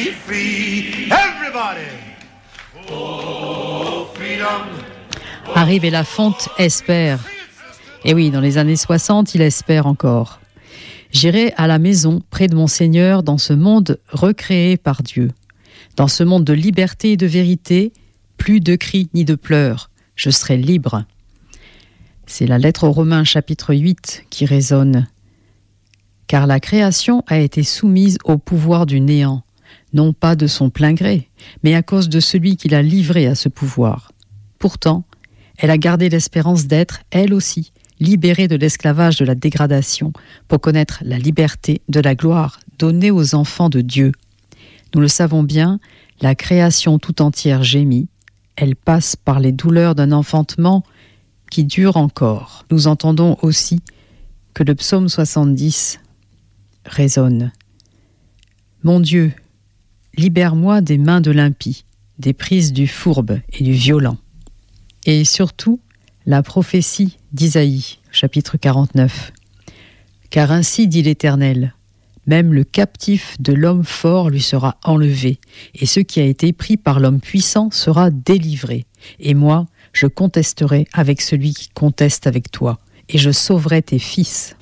be free. Everybody. Oh, freedom. Harry Belafonte espère. Et oui, dans les années 60, il espère encore. J'irai à la maison près de mon Seigneur dans ce monde recréé par Dieu. Dans ce monde de liberté et de vérité, plus de cris ni de pleurs. Je serai libre. C'est la lettre aux Romains chapitre 8 qui résonne. Car la création a été soumise au pouvoir du néant, non pas de son plein gré, mais à cause de celui qui l'a livrée à ce pouvoir. Pourtant, elle a gardé l'espérance d'être, elle aussi, libérée de l'esclavage de la dégradation pour connaître la liberté de la gloire donnée aux enfants de Dieu. Nous le savons bien, la création tout entière gémit, elle passe par les douleurs d'un enfantement qui dure encore. Nous entendons aussi que le psaume 70 résonne. Mon Dieu, libère-moi des mains de l'impie, des prises du fourbe et du violent. Et surtout, la prophétie d'Isaïe, chapitre 49. Car ainsi dit l'Éternel, même le captif de l'homme fort lui sera enlevé, et ce qui a été pris par l'homme puissant sera délivré. Et moi, je contesterai avec celui qui conteste avec toi, et je sauverai tes fils.